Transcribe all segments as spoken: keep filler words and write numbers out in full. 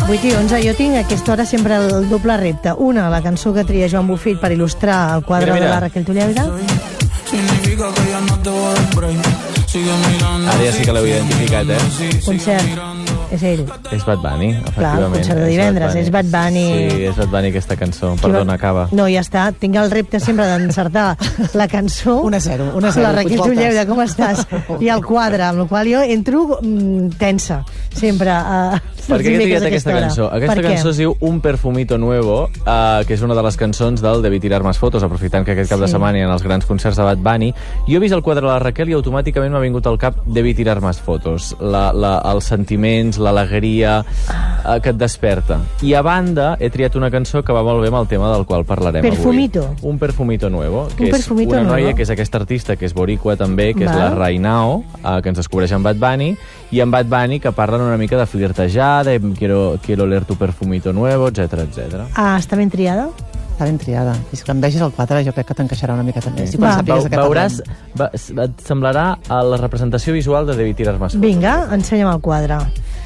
vuit i onze, jo tinc a aquesta hora sempre el doble repte. Una, la cançó que tria Joan Bofill per il·lustrar el quadre mira, mira. de la Raquel Tulleda. Ara ja sí que l'heu identificat, eh? Concert. És ell. És Bad Bunny, efectivament. Clar, el concert de divendres, és Bad Bunny. Sí, és Bad Bunny aquesta cançó. Perdona, acaba. No, ja està. Tinc el repte sempre d'encertar la cançó. un a zero, un a zero. La Raquel Tulleda, com estàs? I el quadre, amb el qual jo entro mm, tensa, sempre. Uh, per què he triat aquesta hora. cançó? Aquesta cançó es diu Un perfumito nuevo, uh, que és una de les cançons del Debí tirar más fotos, aprofitant que aquest cap sí. de setmana hi ha els grans concerts de Bad Bunny. Jo he vist el quadre de la Raquel i automàticament m'ha vingut al cap Debí tirar más fotos. La, la, els sentiments, l'alegria uh, que et desperta. I a banda he triat una cançó que va molt bé amb el tema del qual parlarem perfumito. avui. Un perfumito nuevo. Que Un és perfumito una noia nuevo. que és aquesta artista, que és boricua també, que Va. és la Rainao, uh, que ens descobreix amb Bad Bunny, i amb Bad Bunny que parlen una mica de flirtejar, de quiero, quiero oler tu perfumito nuevo, etcètera, etcètera. Ah, està ben triada? Està ben triada. I si em vegis el quadre, jo crec que t'encaixarà una miqueta més. Sí. Va. Veuràs, va, et semblarà a la representació visual de Debí tirar más fotos. Vinga, ensenya'm el quadre.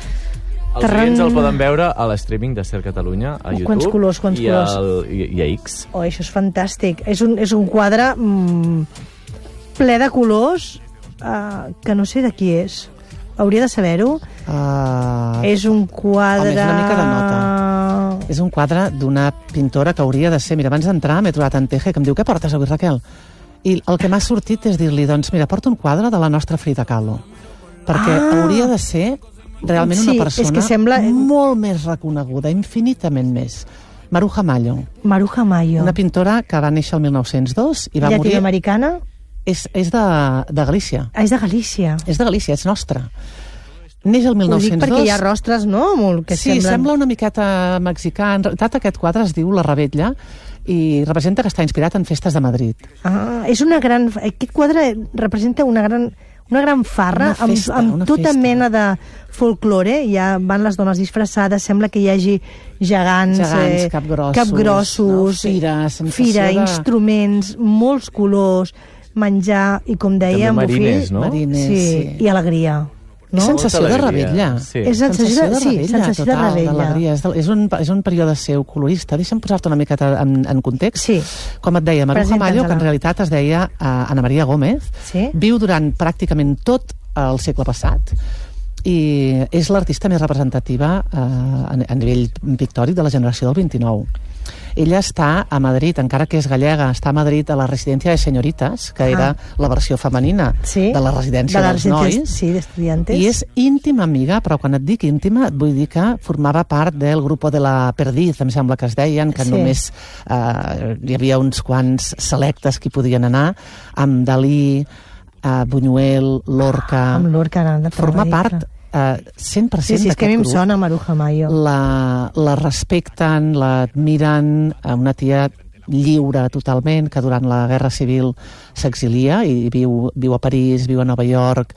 Els oients el poden veure a l'streaming de Ser Catalunya, a YouTube. Quants colors, quants i, colors. al, i, i a X. Oh, això és fantàstic. És un, és un quadre mm, ple de colors uh, que no sé de qui és. Hauria de saber-ho. Uh, és un quadre... Home, és una mica de nota. És un quadre d'una pintora que hauria de ser... Mira, abans d'entrar m'he trobat en Teje, que em diu, què portes avui, Raquel? I el que m'ha sortit és dir-li, doncs, mira, porta un quadre de la nostra Frida Kahlo. Perquè ah. hauria de ser realment sí, una persona és que sembla... molt més reconeguda, infinitament més. Maruja Mayo. Maruja Mayo. Una pintora que va néixer el mil nou-cents dos i va morir... Llatinoamericana? És, és de, de Galícia. Ah, és de Galícia. És de Galícia, és nostra. Neix el mil nou-cents dos... Ho dic perquè hi ha rostres, no? Molt que sí, semblen... sembla una miqueta mexicà. En realitat, aquest quadre es diu La Rebetlla i representa que està inspirat en festes de Madrid. Ah, és una gran... Aquest quadre representa una gran... Una gran farra una festa, amb, amb tota festa. mena de folklore. Ja van les dones disfressades, sembla que hi hagi gegants, gegants eh, capgrossos, capgrossos no? Fira, fira de... instruments, molts colors, menjar i, com deia, també mariners, no? Mariners, sí, sí. I alegria. No? Sensació de rebetlla. Sí. És sensació de, sí, sensació de rebetlla. És, de, és, un, és un període seu colorista. Deixa'm posar-te una miqueta en, en context. Sí. Com et deia, Maruja Mayo, que en realitat es deia uh, Ana Maria Gómez, sí. Viu durant pràcticament tot el segle passat i és l'artista més representativa uh, a, a nivell pictòric de la generació del vint-i-nou. Ella està a Madrid, encara que és gallega, està a Madrid a la residència de senyoritas, que ah. era la versió femenina sí. de la residència de la dels residència, nois. Sí, d'estudiantes. I és íntima amiga, però quan et dic íntima, et vull dir que formava part del grup de la Perdiz, em sembla que es deien, que sí. només eh, hi havia uns quants selectes que hi podien anar, amb Dalí, eh, Buñuel, Lorca... Ah, amb Lorca, de forma part... Uh, cent per cent sí, sí, és que a mi em grup, sona Maruja Mayo. La, la respecten, la admiren, una tia lliure totalment, que durant la Guerra Civil s'exilia i viu, viu a París, viu a Nova York,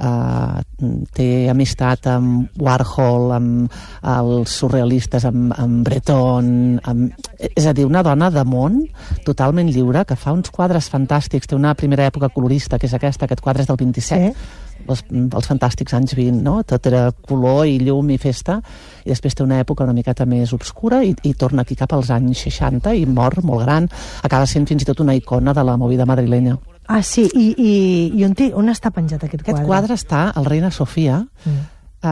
uh, té amistat amb Warhol, amb els surrealistes, amb, amb Breton, amb... és a dir, una dona de món totalment lliure, que fa uns quadres fantàstics. Té una primera època colorista, que és aquesta, aquest quadre és del vint-i-set, sí. Els, els fantàstics anys vint, no? Tot era color i llum i festa, i després té una època una miqueta més obscura i, i torna aquí cap als anys seixanta i mor molt gran, acaba sent fins i tot una icona de la movida madrilenya. Ah, sí, i, i, i on, té, on està penjat aquest quadre? Aquest quadre està al Reina Sofia. mm.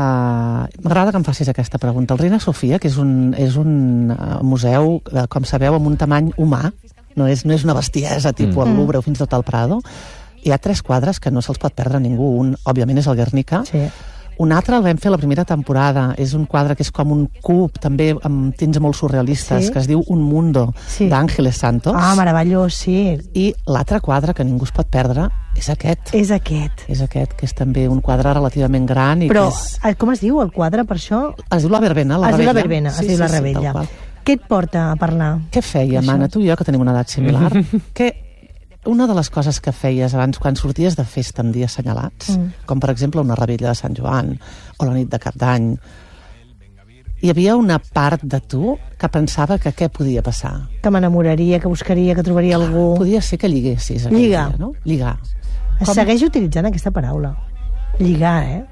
Uh, m'agrada que em facis aquesta pregunta. El Reina Sofia, que és un, és un uh, museu, uh, com sabeu, amb un tamany humà, no és, no és una bestiesa tipus mm. el Louvre o fins i tot al Prado. Hi ha tres quadres que no se'ls pot perdre ningú. Un, òbviament, és el Guernica. Sí. Un altre el vam fer la primera temporada. És un quadre que és com un cub, també amb tints molt surrealistes, sí. que es diu Un Mundo, sí. d'Àngeles Santos. Ah, meravellós, sí. I l'altre quadre que ningú es pot perdre és aquest. És aquest. És aquest, que és també un quadre relativament gran. I Però, que és... com es diu el quadre, per això? Es diu La Verbena. La es diu diu La Verbena, sí, es diu sí, La Rebetlla. Sí, què et porta a parlar? Què feia, Mana? Tu i jo, que tenim una edat similar. que una de les coses que feies abans, quan sorties de festa en dies assenyalats, mm. com per exemple una rebella de Sant Joan o la nit de Cap d'Any, hi havia una part de tu que pensava que què podia passar. Que m'enamoraria, que buscaria, que trobaria Clar, algú... Podia ser que lliguessis. Lligar. Dia, no? Lligar. Es Com... segueix utilitzant aquesta paraula. Lligar, eh?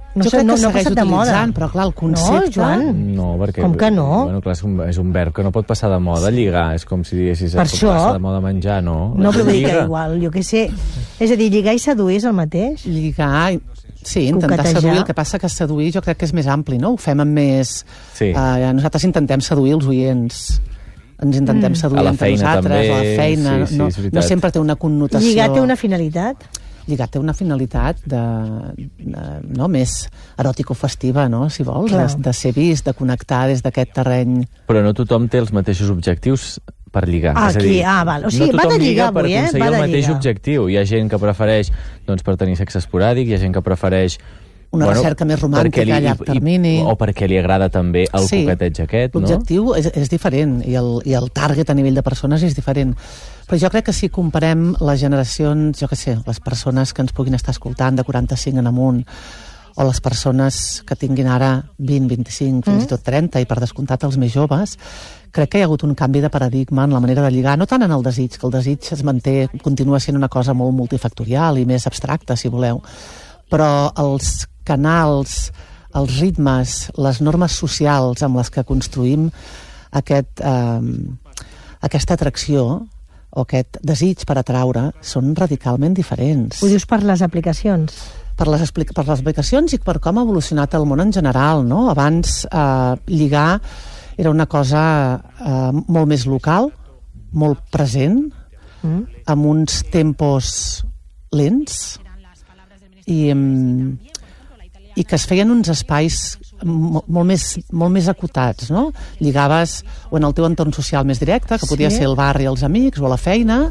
No jo sé, crec no, que no ha segueix passat de moda. utilitzant, però clar, el concepte... No, Joan? No, perquè... Com que no? Bueno, clar, és un, és un verb que no pot passar de moda, lligar. És com si diguessis... Per pot això... passar de moda menjar, no? No, però vull dir que Lliga. igual, jo què sé... És a dir, lligar i seduir és el mateix? Lligar... Sí, intentar Coquetejar. seduir. El que passa que seduir jo crec que és més ampli, no? Ho fem amb més... Sí. Uh, nosaltres intentem seduir els oients. Ens intentem Mm. seduir A la entre feina, nosaltres, també. a la feina. Sí, sí, no, és veritat. no sempre té una connotació... Lligar té una finalitat? Lligar té una finalitat de, de, no, més eròtico-festiva, no? Si vols, de, de ser vist, de connectar des d'aquest terreny. Però no tothom té els mateixos objectius per lligar. Ah, és a dir, aquí, ah, val. O sigui, no va tothom de lligar lliga per avui, eh? aconseguir Va de el mateix lligar. objectiu. Hi ha gent que prefereix doncs, per tenir sexe esporàdic, hi ha gent que prefereix... Una recerca més romàntica perquè li- a llarg i- termini. O perquè li agrada també el Sí, coqueteig aquest, no? l'objectiu és, és diferent i el, i el target a nivell de persones és diferent. Però jo crec que si comparem les generacions, jo què sé, les persones que ens puguin estar escoltant de quaranta-cinc en amunt, o les persones que tinguin ara vint, vint-i-cinc, fins i tot trenta, i per descomptat els més joves, crec que hi ha hagut un canvi de paradigma en la manera de lligar, no tant en el desig, que el desig es manté, continua sent una cosa molt multifactorial i més abstracta, si voleu, però els canals, els ritmes, les normes socials amb les que construïm aquest, eh, aquesta atracció o aquest desig per atraure són radicalment diferents. Ho dius per les aplicacions? Per les, expli- per les aplicacions i per com ha evolucionat el món en general, no? Abans eh, lligar era una cosa eh, molt més local, molt present, Mm. amb uns tempos lents i, mm, i que es feien uns espais mo- molt més, molt més acotats, no? Lligaves o en el teu entorn social més directe, que podia Sí. ser el barri, els amics, o a la feina,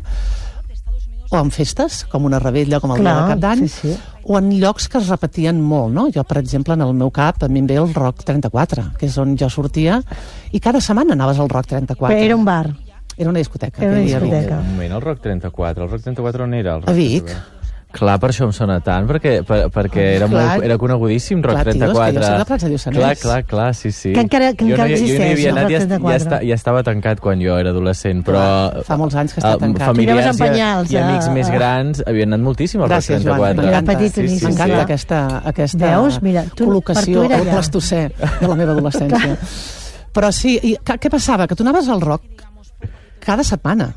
o en festes, com una rebella, com el Clar, dia de Cap d'Any, sí, sí. o en llocs que es repetien molt, no? Jo, per exemple, en el meu cap, a mi em ve el Rock trenta-quatre, que és on jo sortia, i cada setmana anaves al Rock trenta-quatre. Però era un bar. Era una discoteca. Era una que hi havia a Vic. discoteca. Un moment, el Rock trenta-quatre. El Rock trenta-quatre on era? El Rock A Vic. trenta-quatre? Clar, per això em sona tant, perquè, per, perquè era, Clar. molt, era conegudíssim, Rock Clar, tio, és que jo trenta-quatre. soc de Prats de Lluçanès. Clar, clar, clar, sí, sí. Que encara- que jo encara no, hi- jo no hi existeix, havia el anat, Rock ja, trenta-quatre. ja, esta, ja estava tancat quan jo era adolescent, però... Clar, fa molts anys que està eh, tancat. Familiars Tiraves en i, penyals, i amics eh, més eh. grans havien anat moltíssim al Gràcies, Rock Joan, trenta-quatre. m'encanta. Era petit, sí, sí, M'encanta sí. aquesta, aquesta Veus? Mira, tu- col·locació per tu era al allà. plastocè de la meva adolescència. Però sí, i, què, què passava? Que tu anaves al rock cada setmana.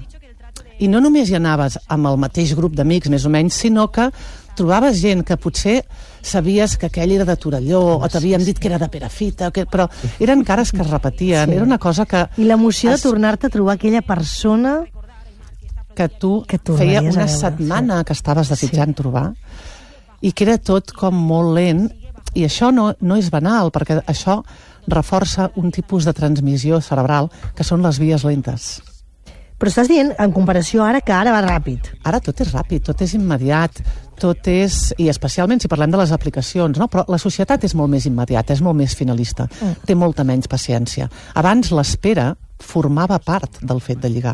I no només hi anaves amb el mateix grup d'amics, més o menys, sinó que trobaves gent que potser sabies que aquell era de Torelló, o t'havien dit que era de Perafita, o que, però eren cares que es repetien. Sí. Era una cosa que... I l'emoció de es- tornar-te a trobar aquella persona... que tu Que tornaries feia a una veure, setmana sí. que estaves desitjant trobar i que era tot com molt lent, i això no, no és banal, perquè això reforça un tipus de transmissió cerebral que són les vies lentes. Però estàs dient, en comparació ara, que ara va ràpid. Ara tot és ràpid, tot és immediat, tot és... i especialment si parlem de les aplicacions, no? Però la societat és molt més immediata, és molt més finalista, Mm. té molta menys paciència. Abans l'espera formava part del fet de lligar.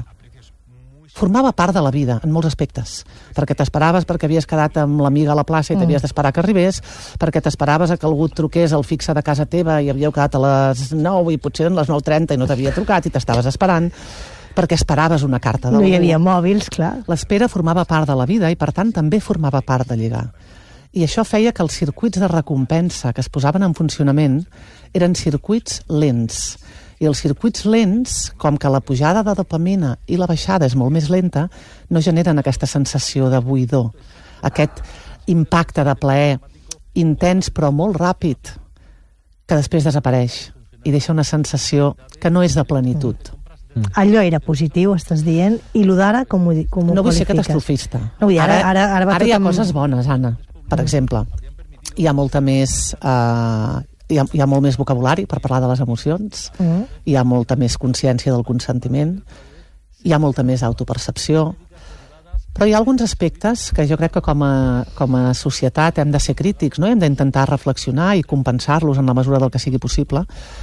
Formava part de la vida, en molts aspectes. Perquè t'esperaves perquè havies quedat amb l'amiga a la plaça i t'havies d'esperar que arribés, perquè t'esperaves a que algú et truqués al fixe de casa teva i havíeu quedat a les nou i potser eren les nou trenta i no t'havia trucat i t'estaves esperant, perquè esperaves una carta No d'algú. hi havia mòbils, clar. L'espera formava part de la vida i, per tant, també formava part de lligar. I això feia que els circuits de recompensa que es posaven en funcionament eren circuits lents. I els circuits lents, com que la pujada de dopamina i la baixada és molt més lenta, no generen aquesta sensació de buidor, aquest impacte de plaer intens però molt ràpid, que després desapareix i deixa una sensació que no és de plenitud. Allò era positiu, estàs dient, i lo d'ara com ho, di- com ho No vull ser qualifiques? catastrofista. No, vull dir, ara, ara, ara, va ara tot hi ha amb... coses bones, Anna. Per exemple, hi ha molta més... Eh, hi, ha, hi ha molt més vocabulari per parlar de les emocions, Mm. hi ha molta més consciència del consentiment, hi ha molta més autopercepció, però hi ha alguns aspectes que jo crec que com a, com a societat hem de ser crítics, no? Hem d'intentar reflexionar i compensar-los en la mesura del que sigui possible,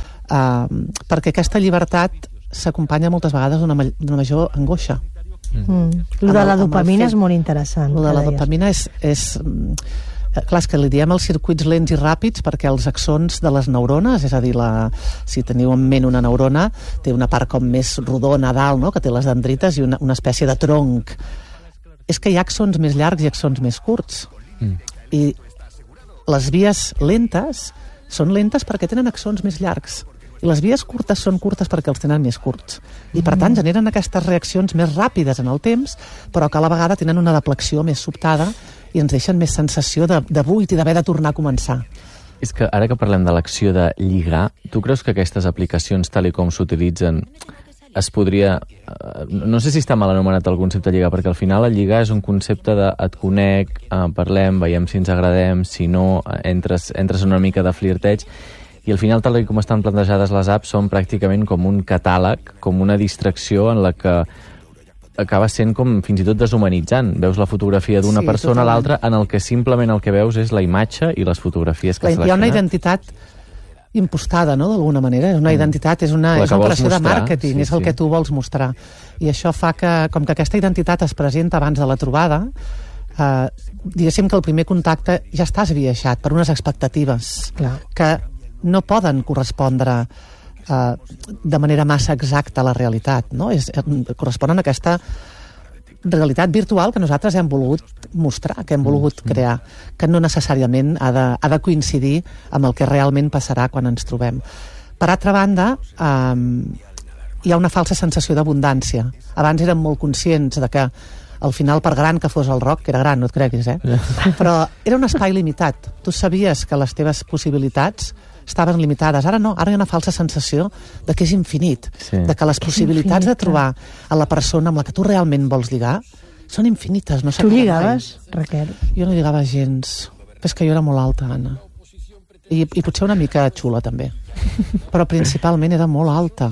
eh, perquè aquesta llibertat s'acompanya moltes vegades d'una ma- d'una major angoixa. Mm. Lo Amb de el- la amb el dopamina fet- és molt interessant. Lo de que la deies. dopamina és... és mm, clar, és que li diem els circuits lents i ràpids perquè els axons de les neurones, és a dir, la, si teniu en ment una neurona, té una part com més rodona a dalt, no?, que té les dendrites i una, una espècie de tronc. És que hi ha axons més llargs i axons més curts. Mm. I les vies lentes són lentes perquè tenen axons més llargs. I les vies curtes són curtes perquè els tenen més curts. I, per tant, generen aquestes reaccions més ràpides en el temps, però que a la vegada tenen una deflexió més sobtada i ens deixen més sensació de, de buit i d'haver de tornar a començar. És que ara que parlem de l'acció de lligar, tu creus que aquestes aplicacions, tal i com s'utilitzen, es podria... No sé si està mal anomenat el concepte de lligar, perquè al final el lligar és un concepte de et conec, eh, parlem, veiem si ens agradem, si no, entres, entres una mica de flirteig, i al final, tal com estan plantejades les apps, són pràcticament com un catàleg, com una distracció en la que acaba sent com fins i tot deshumanitzant. Veus la fotografia d'una sí, persona a l'altra, en el que simplement el que veus és la imatge i les fotografies que ha seleccionat. Hi ha una identitat impostada, no?, d'alguna manera. És una identitat, és una, és una operació de màrqueting, sí, és el sí. que tu vols mostrar. I això fa que, com que aquesta identitat es presenta abans de la trobada, eh, diguéssim que el primer contacte ja està esbiaixat per unes expectatives Clar. que no poden correspondre eh, de manera massa exacta a la realitat, no? És, corresponen a aquesta realitat virtual que nosaltres hem volgut mostrar, que hem volgut mm. crear, que no necessàriament ha de, ha de coincidir amb el que realment passarà quan ens trobem. Per altra banda, eh, hi ha una falsa sensació d'abundància. Abans érem molt conscients de que al final, per gran que fos el rock, que era gran, no et creguis, eh? Però era un espai limitat. Tu sabies que les teves possibilitats estaven limitades. Ara no, ara hi ha una falsa sensació de que és infinit, sí. de que les possibilitats de trobar a la persona amb la que tu realment vols lligar són infinites. No tu lligaves, mai. Raquel? Jo no lligava gens. És que jo era molt alta, Anna. I, i potser una mica xula, també. Però principalment era molt alta.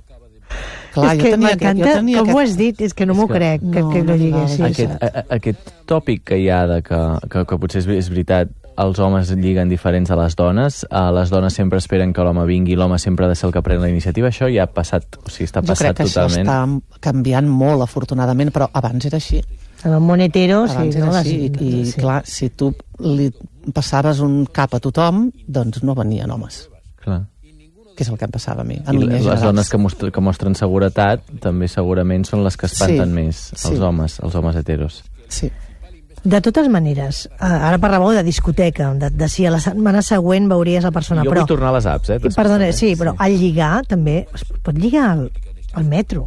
Clar, és que m'encanta, com aquest... ho has dit, és que no m'ho crec, que no, que no lliguessis. Aquest, a, aquest tòpic que hi ha de que, que, que potser és, és veritat, els homes lliguen diferents a les dones, a les dones sempre esperen que l'home vingui, l'home sempre ha de ser el que pren la iniciativa, això ja ha passat, o sigui, està passat totalment. Jo crec que totalment. Això està canviant molt, afortunadament, però abans era així. En el món hetero, sí. Abans era no, així, i, i sí. clar, si tu li passaves un cap a tothom, doncs no venien homes. Clar. Que és el que em passava a mi, en I línies les generals. dones que, mostren, que mostren seguretat també segurament són les que espanten sí, més els sí. homes, els homes heteros. Sí. De totes maneres, ara parlàveu de discoteca, de, de si a la setmana següent veuries la persona, jo però... vull tornar a les apps, eh? Perdona, sí, però al lligar també es pot lligar al, al metro.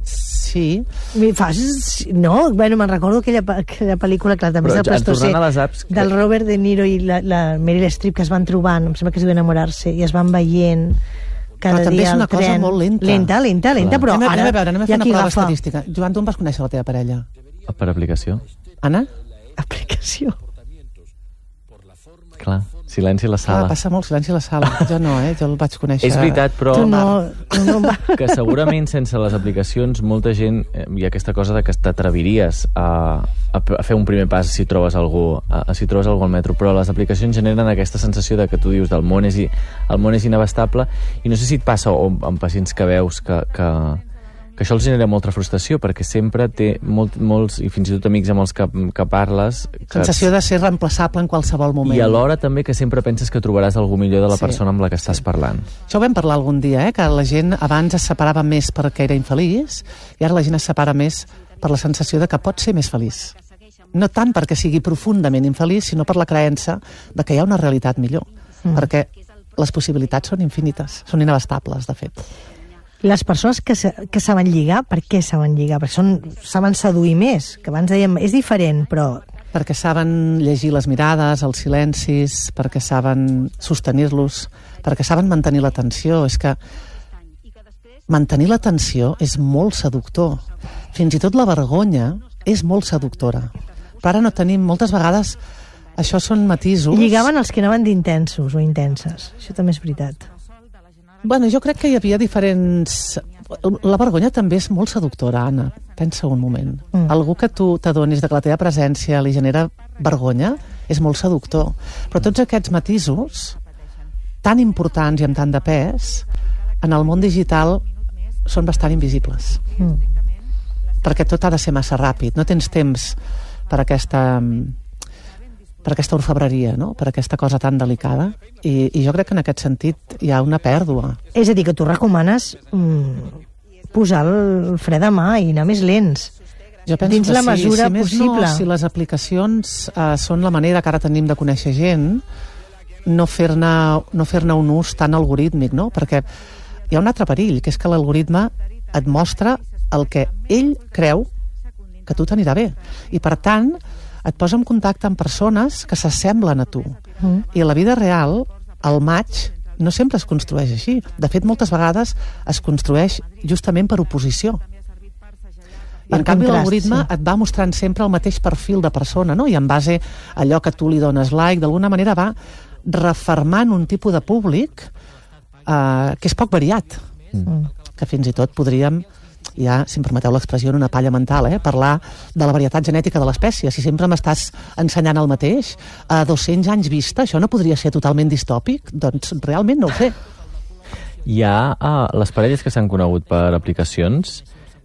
Sí. Fas, no? Bueno, me'n recordo aquella, aquella pel·lícula, clar, també és el pastorcer, apps, que... del Robert De Niro i la, la Meryl Streep, que es van trobant, em sembla que es diu Enamorar-se, i es van veient cada però dia al tren. Però també és una cosa molt lenta. Lenta, lenta, lenta, clar. però anem, ara... Anem a veure, anem a fer una prova agafa. estadística. Joan, tu on vas conèixer la teva parella? Per aplicació. Anna? Aplicació. Clar, silenci a la sala. Clar, passa molt silenci a la sala. Jo no, eh? Jo el vaig conèixer... És veritat, però... Tu no, tu no va... que segurament sense les aplicacions molta gent... Eh, hi ha aquesta cosa de que t'atreviries a, a, a fer un primer pas si trobes algú, a, a si trobes algú al metro, però les aplicacions generen aquesta sensació de que tu dius del món és, el món és inabastable, i no sé si et passa o amb pacients que veus que... que que això els genera molta frustració, perquè sempre té molt, molts, i fins i tot amics amb els que, que parles... Que sensació de ser reemplaçable en qualsevol moment. I alhora també que sempre penses que trobaràs algú millor de la sí, persona amb la que estàs sí. parlant. Això ho vam parlar algun dia, eh? Que la gent abans es separava més perquè era infeliç, i ara la gent es separa més per la sensació de que pot ser més feliç. No tant perquè sigui profundament infeliç, sinó per la creença de que hi ha una realitat millor. Mm. Perquè les possibilitats són infinites, són inabastables, de fet. Les persones que, se, que saben lligar, per què saben lligar? Perquè són, saben seduir més, que abans dèiem, és diferent, però... Perquè saben llegir les mirades, els silencis, perquè saben sostenir-los, perquè saben mantenir l'atenció. És que mantenir l'atenció és molt seductor. Fins i tot la vergonya és molt seductora. Però ara no tenim, moltes vegades, això són matisos... Lligaven els que anaven d'intensos o intenses. Això també és veritat. Bueno, jo crec que hi havia diferents... La vergonya també és molt seductora, Anna. Pensa un moment. Mm. Algú que tu t'adonis de que la teva presència li genera vergonya és molt seductor. Però tots aquests matisos, tan importants i amb tant de pes, en el món digital són bastant invisibles. Mm. Perquè tot ha de ser massa ràpid. No tens temps per aquesta... per aquesta orfebreria, no? Per aquesta cosa tan delicada, i, i jo crec que en aquest sentit hi ha una pèrdua. És a dir, que tu recomanes mm, posar el fre de mà i anar més lents. Jo penso dins que la sí. mesura si més possible. No, si les aplicacions eh, són la manera que ara tenim de conèixer gent, no fer-ne no fer-ne un ús tan algorítmic, no? Perquè hi ha un altre perill, que és que l'algoritme et mostra el que ell creu que a tu t'anirà bé. I, per tant, et posa en contacte amb persones que s'assemblen a tu. Mm. I a la vida real, el match no sempre es construeix així. De fet, moltes vegades es construeix justament per oposició. I, en canvi, l'algoritme sí. et va mostrant sempre el mateix perfil de persona, no? I en base a allò que tu li dones like, d'alguna manera va refermant un tipus de públic eh, que és poc variat. Mm. Que fins i tot podríem, ja, si em permeteu l'expressió, en una palla mental, eh, parlar de la varietat genètica de l'espècie. Si sempre m'estàs ensenyant el mateix, a dos-cents anys vista, això no podria ser totalment distòpic? Doncs realment no ho sé. Hi ha ah, les parelles que s'han conegut per aplicacions,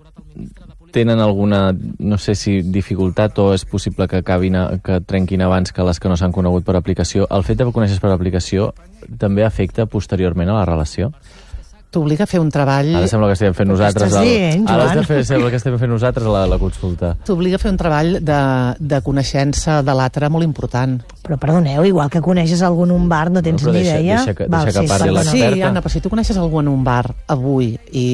tenen alguna, no sé si dificultat o és possible que acabin a, que trenquin abans que les que no s'han conegut per aplicació. El fet de que coneixes per aplicació també afecta posteriorment a la relació? T'obliga a fer un treball... Ara sembla que estem fent nosaltres... Estàs dient, Ara Joan? fer, sembla que estem fent nosaltres la, la consulta. T'obliga a fer un treball de, de coneixença de l'altre molt important. Però perdoneu, igual que coneixes algú en un bar, no tens Però ni deixa- idea. deixa que- deixa que parli perdona. l'experta. Sí, Anna, però si tu coneixes algú en un bar avui i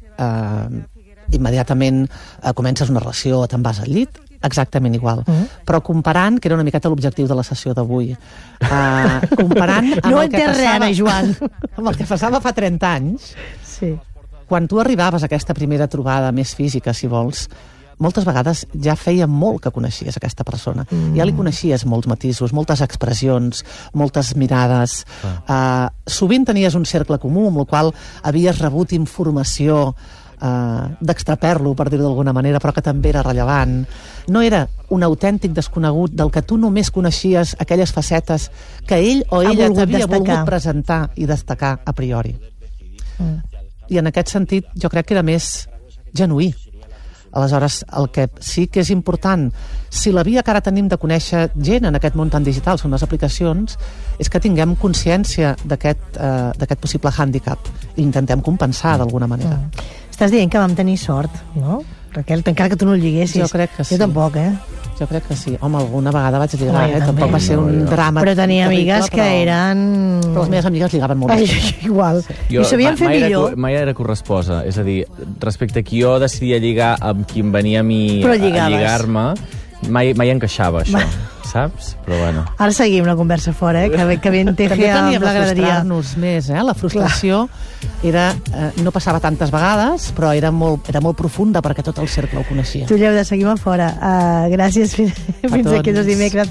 eh, immediatament eh, comences una relació o te'n vas al llit, exactament igual. Mm. Però comparant, que era una miqueta l'objectiu de la sessió d'avui, eh, comparant amb No el que entens res, passava, Anna, Joan. amb el que passava fa trenta anys, Sí. quan tu arribaves a aquesta primera trobada més física, si vols, moltes vegades ja feia molt que coneixies aquesta persona. Mm. Ja li coneixies molts matisos, moltes expressions, moltes mirades. Ah. Uh, sovint tenies un cercle comú amb el qual havies rebut informació uh, d'extraperlo, per dir-ho d'alguna manera, però que també era rellevant. No era un autèntic desconegut del que tu només coneixies aquelles facetes que ell o ella volgut t'havia destacar. volgut presentar i destacar a priori. Mm. I en aquest sentit jo crec que era més genuí. Aleshores, el que sí que és important, si la via que ara tenim de conèixer gent en aquest món tan digital són les aplicacions, és que tinguem consciència d'aquest eh, d'aquest possible hàndicap i intentem compensar d'alguna manera. Mm. Estàs dient que vam tenir sort, no? Raquel, encara que tu no el lliguessis. Jo crec que sí. Jo tampoc, eh? Jo crec que sí. Home, alguna vegada vaig lligar, Home, jo eh? Tampoc també. va ser un drama Però tenia terrible, amigues que però- eren... Però les meves amigues lligaven molt Ai, bé. igual. I ho sabien fer mai era millor. co- mai era corresposa. És a dir, respecte a qui jo decidia lligar amb qui em venia a mi Però a lligaves. lligar-me, mai, mai encaixava això, saps? Però bueno. Ara seguim la conversa fora, eh? Que, ben- que ben teje També amb teníem de l'agradaria. frustrar-nos més, eh? La frustració era, eh, no passava tantes vegades, però era molt, era molt profunda perquè tot el cercle ho coneixia. Tu, Lleuda, seguim a fora. Uh, gràcies. Fins, fins tots. aquí dos dimecres.